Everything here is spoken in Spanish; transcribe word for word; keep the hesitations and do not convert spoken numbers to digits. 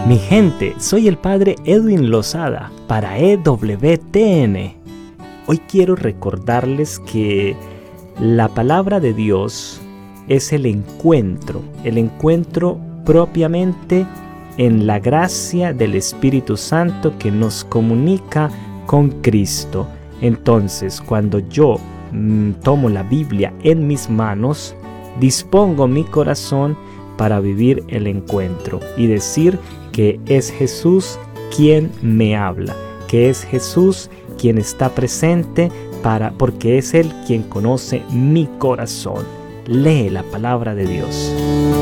Mi gente, soy el padre Edwin Lozada para E W T N. Hoy quiero recordarles que la palabra de Dios es el encuentro, el encuentro propiamente en la gracia del Espíritu Santo que nos comunica con Cristo. Entonces, cuando yo mm, tomo la Biblia en mis manos, dispongo mi corazón para vivir el encuentro y decir que es Jesús quien me habla, que es Jesús quien está presente para, porque es Él quien conoce mi corazón. Lee la palabra de Dios.